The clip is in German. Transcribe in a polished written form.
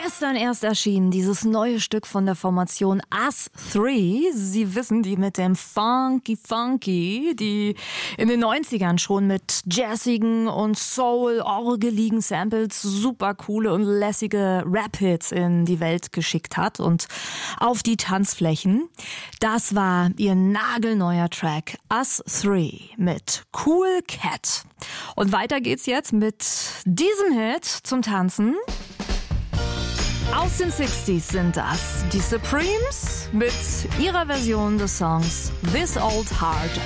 Gestern erst erschienen dieses neue Stück von der Formation Us 3. Sie wissen, die mit dem Funky, die in den 90ern schon mit jazzigen und soul-orgeligen Samples super coole und lässige Rap-Hits in die Welt geschickt hat und auf die Tanzflächen. Das war ihr nagelneuer Track Us 3 mit Cool Cat. Und weiter geht's jetzt mit diesem Hit zum Tanzen. Aus den 60s sind das die Supremes mit ihrer Version des Songs This Old Heart